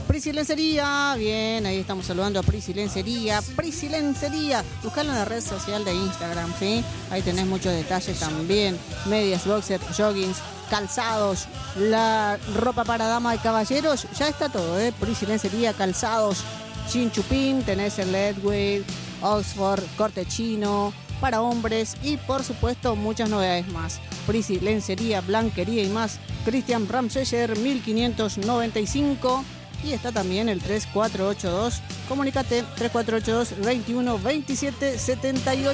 Prisi Lencería, bien, ahí estamos saludando a Prisi Lencería. Prisi Lencería, buscalo en la red social de Instagram, ¿sí? Ahí tenés muchos detalles también. Medias, boxer, joggings, calzados, la ropa para dama y caballeros, ya está todo, Prisi Lencería, calzados, chinchupín, tenés el Ledway, Oxford, corte chino, para hombres y por supuesto muchas novedades más. Prisi Lencería, blanquería y más. Christian Ramseyer 1595 y está también el 3482. Comunícate 3482 21 27 78.